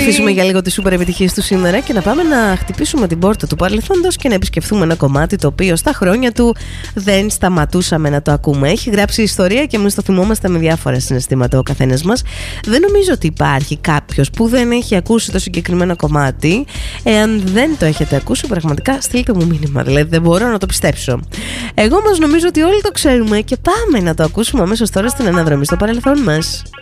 αφήσουμε για λίγο τις σούπερ επιτυχίες του σήμερα και να πάμε να χτυπήσουμε την πόρτα του παρελθόντος και να επισκεφθούμε ένα κομμάτι το οποίο στα χρόνια του δεν σταματούσαμε να το ακούμε. Έχει γράψει ιστορία και εμείς το θυμόμαστε με διάφορα συναισθήματα ο καθένας μας. Δεν νομίζω ότι υπάρχει κάποιος που δεν έχει ακούσει το συγκεκριμένο κομμάτι. Εάν δεν το έχετε ακούσει, πραγματικά στείλτε μου μήνυμα. Δηλαδή δεν μπορώ να το πιστέψω. Εγώ όμως νομίζω ότι όλοι το ξέρουμε και πάμε να το ακούσουμε αμέσως τώρα στην αναδρομή στο παρελθόν μας.